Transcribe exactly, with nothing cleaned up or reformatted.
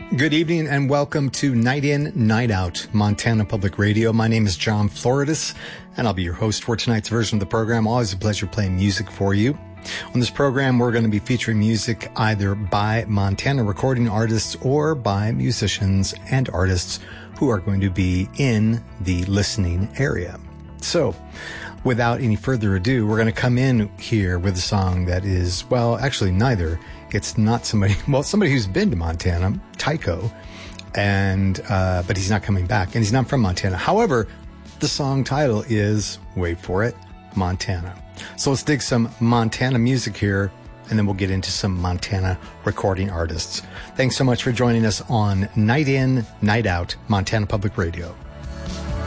Good evening and welcome to Night In, Night Out, Montana Public Radio. My name is John Floridis, and I'll be your host for tonight's version of the program. Always a pleasure playing music for you. On this program, we're going to be featuring music either by Montana recording artists or by musicians and artists who are going to be in the listening area. So, without any further ado, we're going to come in here with a song that is, well, actually neither. It's not somebody, well, somebody who's been to Montana, Tycho, and, uh, but he's not coming back, and he's not from Montana. However, the song title is, wait for it, Montana. So let's dig some Montana music here, and then we'll get into some Montana recording artists. Thanks so much for joining us on Night In, Night Out, Montana Public Radio.